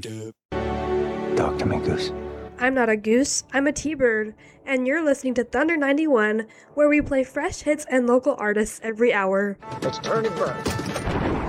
Talk to me, Goose. I'm not a goose, I'm a T-bird, and you're listening to Thunder 91, where we play fresh hits and local artists every hour. It's turning burn.